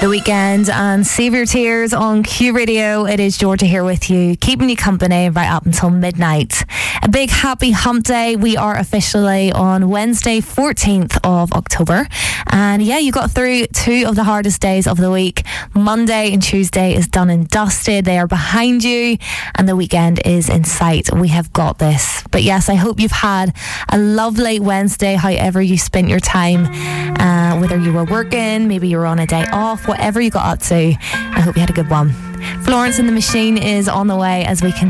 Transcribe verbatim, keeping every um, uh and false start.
The Weekend and Save Your Tears on Q Radio. It is Georgia here with you, keeping you company right up until midnight. A big happy hump day. We are officially on Wednesday, fourteenth of October. And yeah, you got through two of the hardest days of the week. Monday and Tuesday is done and dusted. They are behind you and the weekend is in sight. We have got this. But yes, I hope you've had a lovely Wednesday, however you spent your time. Uh, whether you were working, maybe you were on a day off, whatever you got up to, I hope you had a good one. Florence and the Machine is on the way as we can